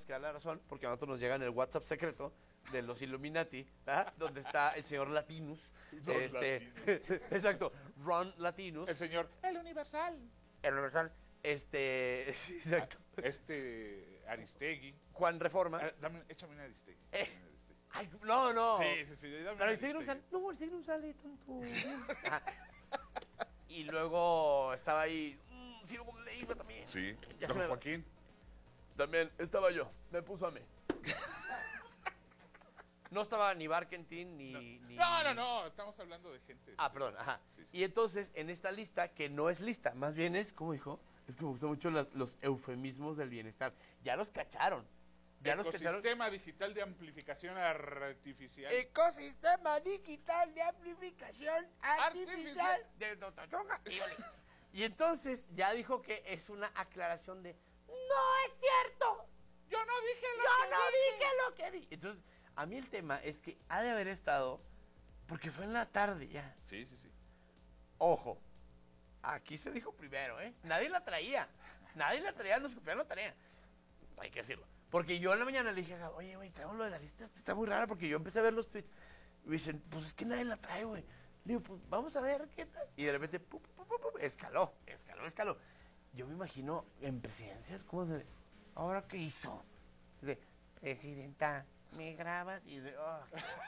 tenemos que dar la razón, porque a nosotros nos llega en el WhatsApp secreto de los Illuminati, ¿verdad? Donde está el señor Latinus. Exacto, Ron Latinus. El señor, el Universal. El Universal. Sí, exacto. Aristegui. Juan Reforma. Échame una Aristegui. Ay, no. Sí. Pero Aristegui no sale. No, Aristegui no sale tanto. Y luego estaba ahí Ciro Leiva también. Sí, Ya don Joaquín. También estaba yo, me puso a mí. No estaba ni Barkentin ni... No, estamos hablando de gente. Perdón, ajá. Sí. Y entonces, en esta lista, que no es lista, más bien es, ¿cómo dijo? Es que me gustan mucho los eufemismos del bienestar. Ya los cacharon. Ecosistema digital de amplificación artificial. Ecosistema digital de amplificación artificial de Totachonga. Y entonces ya dijo que es una aclaración de no es cierto. Yo no dije lo que dije. Entonces, a mí el tema es que ha de haber estado porque fue en la tarde ya. Sí. Ojo, aquí se dijo primero, ¿eh? Nadie la traía, nos copiaron la tarea. Hay que decirlo. Porque yo en la mañana le dije, oye, güey, traemos lo de la lista, está muy rara, porque yo empecé a ver los tweets. Y me dicen, pues es que nadie la trae, güey. Le digo, pues vamos a ver qué tal. Y de repente, escaló. Yo me imagino en presidencias, ¿cómo se...? ¿Ahora qué hizo? Dice, presidenta, ¿me grabas? Y dice, oh.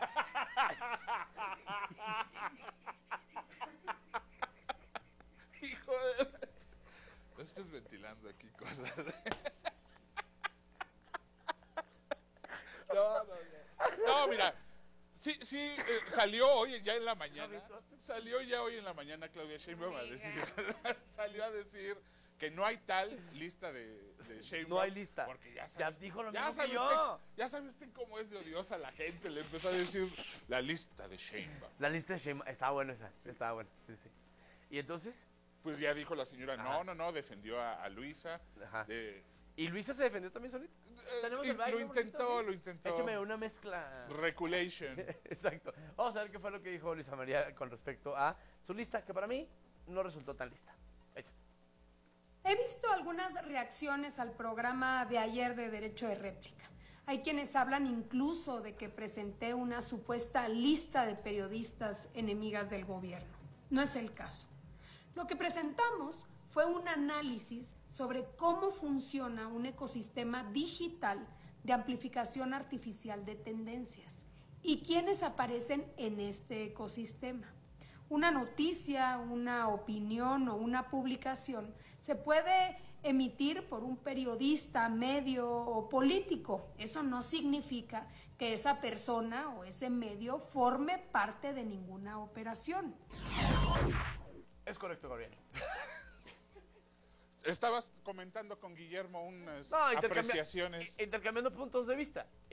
Hijo de... No estés ventilando aquí cosas. No, mira. Sí, salió hoy ya en la mañana. Claudia Sheinbaum a decir. Salió a decir que no hay tal lista de Sheinbaum. No hay lista. Porque ya dijo lo mismo que yo. Ya sabe usted cómo es de odiosa la gente. Le empezó a decir la lista de Sheinbaum. La lista de Sheinbaum. Estaba buena esa. Sí. Estaba buena. Sí. ¿Y entonces? Pues ya dijo la señora, no, defendió a Luisa. Ajá. ¿Y Luisa se defendió también solita? Lo intentó. Échame una mezcla. Reculation. Exacto. Vamos a ver qué fue lo que dijo Luisa María con respecto a su lista, que para mí no resultó tan lista. Échame. He visto algunas reacciones al programa de ayer de Derecho de Réplica. Hay quienes hablan incluso de que presenté una supuesta lista de periodistas enemigas del gobierno. No es el caso. Lo que presentamos fue un análisis sobre cómo funciona un ecosistema digital de amplificación artificial de tendencias y quiénes aparecen en este ecosistema. Una noticia, una opinión o una publicación se puede emitir por un periodista, medio o político. Eso no significa que esa persona o ese medio forme parte de ninguna operación. Es correcto, Gabriel. Estabas comentando con Guillermo unas apreciaciones. Intercambiando puntos de vista.